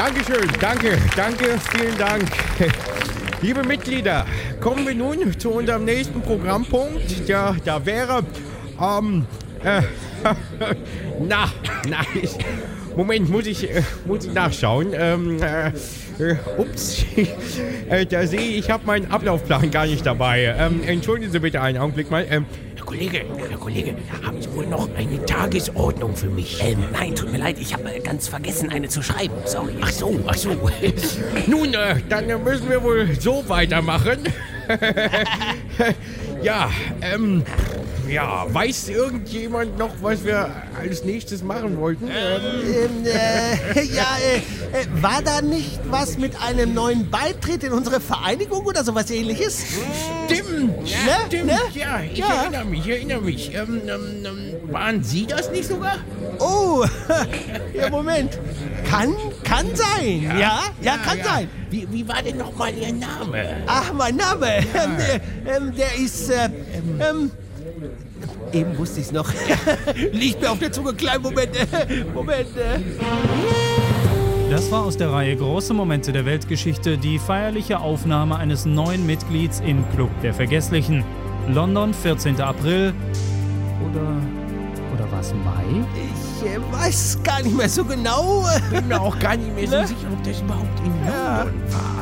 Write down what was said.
Dankeschön, danke, vielen Dank. Liebe Mitglieder, kommen wir nun zu unserem nächsten Programmpunkt. Ja, da wäre, Moment, muss ich nachschauen. Ups, da sehe ich habe meinen Ablaufplan gar nicht dabei. Entschuldigen Sie bitte einen Augenblick mal. Herr Kollege, haben Sie wohl noch eine Tagesordnung für mich? Nein, tut mir leid, ich habe ganz vergessen, eine zu schreiben. Sorry. Ach so. Nun, dann müssen wir wohl so weitermachen. Weiß irgendjemand noch, was wir als nächstes machen wollten? War da nicht was mit einem neuen Beitritt in unsere Vereinigung oder sowas ähnliches? Stimmt, ja, ich erinnere mich. Waren Sie das nicht sogar? Oh, ja, Moment. Kann sein. Ja, kann sein. Wie war denn nochmal Ihr Name? Ach, mein Name, der ist, eben wusste ich's noch. Liegt mir auf der Zunge, kleinen Moment. Das war aus der Reihe Große Momente der Weltgeschichte die feierliche Aufnahme eines neuen Mitglieds im Club der Vergesslichen. London, 14. April oder was, Mai? Ich weiß gar nicht mehr so genau. Bin mir auch gar nicht mehr so sicher, ob das überhaupt in London war.